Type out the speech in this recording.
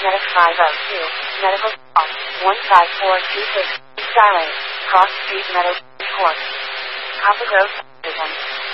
Medic 502, Medical Call, 15426, Skylane, Cross Street Meadow, Court, Copper Grove, Subdivision.